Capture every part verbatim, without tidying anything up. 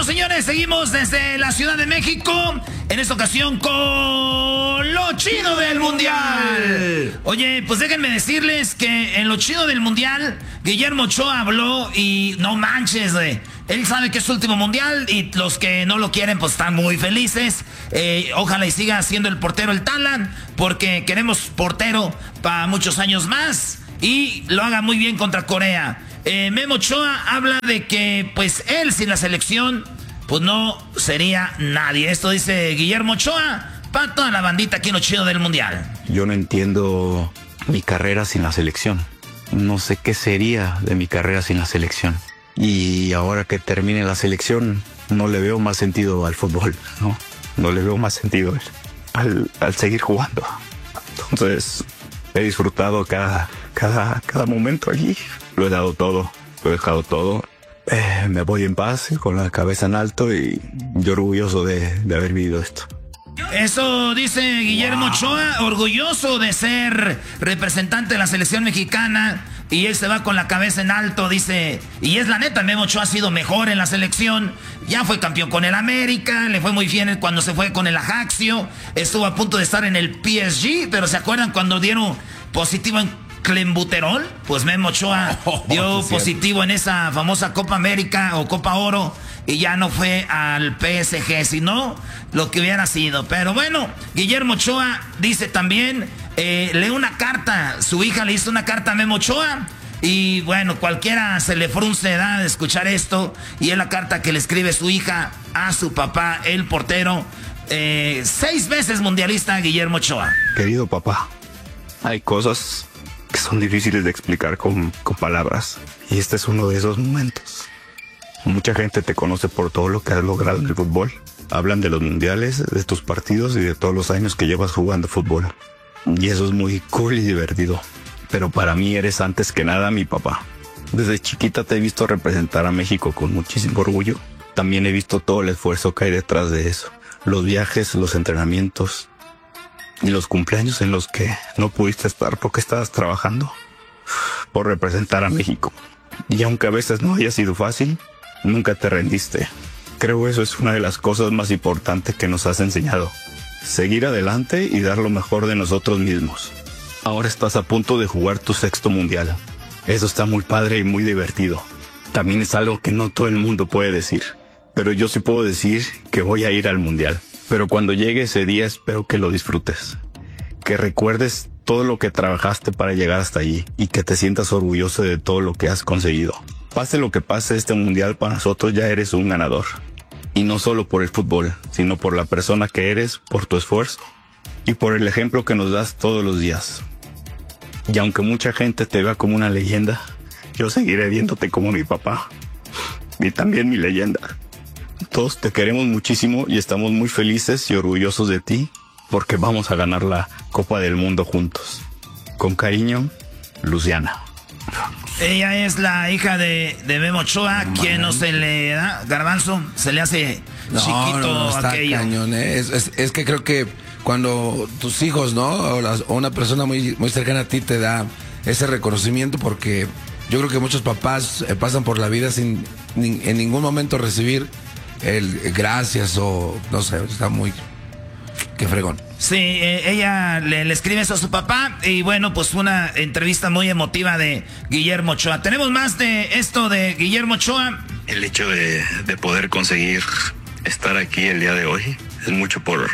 señores, seguimos desde la Ciudad de México. En esta ocasión con lo chido del Mundial. Oye, pues déjenme decirles que en lo chido del Mundial, Guillermo Ochoa habló y no manches, güey. Él sabe que es su último Mundial y los que no lo quieren pues están muy felices. Eh, ojalá y siga siendo el portero el Talan, porque queremos portero para muchos años más y lo haga muy bien contra Corea. Eh, Memo Ochoa habla de que pues él sin la selección pues no sería nadie. Esto dice Guillermo Ochoa para toda la bandita aquí en lo chido del Mundial. Yo no entiendo mi carrera sin la selección. No sé qué sería de mi carrera sin la selección. Y ahora que termine la selección, no le veo más sentido al fútbol, ¿no? No le veo más sentido al, al seguir jugando. Entonces, he disfrutado cada, cada, cada momento allí. Lo he dado todo, lo he dejado todo. Eh, me voy en paz, con la cabeza en alto y yo orgulloso de, de haber vivido esto. Eso dice Guillermo wow. Ochoa, orgulloso de ser representante de la selección mexicana. Y él se va con la cabeza en alto, dice, y es la neta, Memo Ochoa ha sido mejor en la selección. Ya fue campeón con el América, le fue muy bien cuando se fue con el Ajaxio. Estuvo a punto de estar en el P S G, pero ¿se acuerdan cuando dieron positivo en clenbuterol? Pues Memo Ochoa oh, dio positivo en esa famosa Copa América o Copa Oro y ya no fue al P S G, sino lo que hubiera sido. Pero bueno, Guillermo Ochoa dice también, eh, lee una carta, su hija le hizo una carta a Memo Ochoa y bueno, cualquiera se le frunce de escuchar esto y es la carta que le escribe su hija a su papá, el portero, eh, seis veces mundialista Guillermo Ochoa. Querido papá, hay cosas que son difíciles de explicar con, con palabras. Y este es uno de esos momentos. Mucha gente te conoce por todo lo que has logrado en el fútbol. Hablan de los mundiales, de tus partidos y de todos los años que llevas jugando fútbol. Y eso es muy cool y divertido. Pero para mí eres antes que nada mi papá. Desde chiquita te he visto representar a México con muchísimo orgullo. También he visto todo el esfuerzo que hay detrás de eso. Los viajes, los entrenamientos y los cumpleaños en los que no pudiste estar porque estabas trabajando por representar a México. Y aunque a veces no haya sido fácil, nunca te rendiste. Creo eso es una de las cosas más importantes que nos has enseñado. Seguir adelante y dar lo mejor de nosotros mismos. Ahora estás a punto de jugar tu sexto mundial. Eso está muy padre y muy divertido. También es algo que no todo el mundo puede decir. Pero yo sí puedo decir que voy a ir al mundial. Pero cuando llegue ese día espero que lo disfrutes, que recuerdes todo lo que trabajaste para llegar hasta allí y que te sientas orgulloso de todo lo que has conseguido. Pase lo que pase, este mundial para nosotros ya eres un ganador. Y no solo por el fútbol, sino por la persona que eres, por tu esfuerzo y por el ejemplo que nos das todos los días. Y aunque mucha gente te vea como una leyenda, yo seguiré viéndote como mi papá y también mi leyenda. Todos te queremos muchísimo y estamos muy felices y orgullosos de ti porque vamos a ganar la Copa del Mundo juntos. Con cariño, Luciana. Ella es la hija de, de Memo Ochoa, no, quien no se le da, Garbanzo, se le hace no, chiquito no, no, está aquello. Cañón, ¿eh? es, es, es que creo que cuando tus hijos, ¿no? O, las, o una persona muy, muy cercana a ti te da ese reconocimiento, porque yo creo que muchos papás eh, pasan por la vida sin ni, en ningún momento recibir el gracias o no sé, está muy... qué fregón. Sí, eh, ella le, le escribe eso a su papá y bueno, pues una entrevista muy emotiva de Guillermo Ochoa. Tenemos más de esto de Guillermo Ochoa. El hecho de, de poder conseguir estar aquí el día de hoy es mucho por,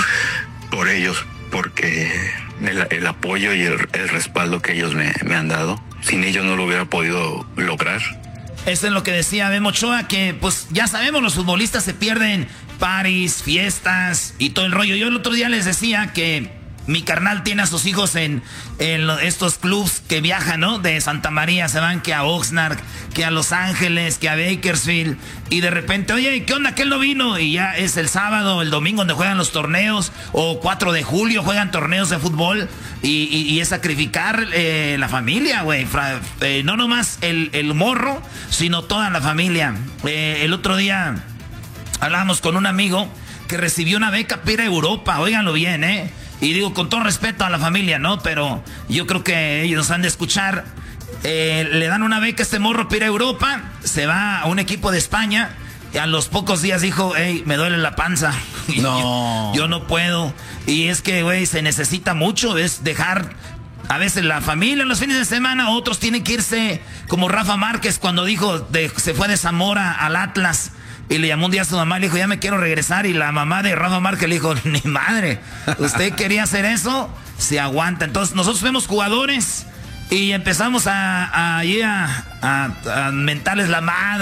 por ellos, porque el, el apoyo y el, el respaldo que ellos me, me han dado, sin ellos no lo hubiera podido lograr. Esto es lo que decía Memo Ochoa, que pues ya sabemos, los futbolistas se pierden parties, fiestas y todo el rollo. Yo el otro día les decía que mi carnal tiene a sus hijos en, en estos clubs que viajan, ¿no? De Santa María, se van que a Oxnard, que a Los Ángeles, que a Bakersfield. Y de repente, oye, ¿qué onda? ¿Qué él no vino? Y ya es el sábado, el domingo donde juegan los torneos. O cuatro de julio juegan torneos de fútbol. Y, y, y es sacrificar eh, la familia, güey. Eh, no nomás el, el morro, sino toda la familia. Eh, el otro día hablábamos con un amigo que recibió una beca para ir a Europa. Óiganlo bien, ¿eh? Y digo, con todo respeto a la familia, ¿no? Pero yo creo que ellos han de escuchar. Eh, le dan una beca a este morro para ir a Europa. Se va a un equipo de España Y a los pocos días dijo, hey, me duele la panza. No. yo, yo no puedo. Y es que, güey, se necesita mucho, es dejar a veces la familia en los fines de semana, otros tienen que irse, como Rafa Márquez cuando dijo, de, se fue de Zamora al Atlas. Y le llamó un día a su mamá y le dijo, ya me quiero regresar. Y la mamá de Rafa Márquez le dijo, ni madre, ¿usted quería hacer eso? Se aguanta. Entonces nosotros vemos jugadores y empezamos a, a, a, a, a mentarles la madre.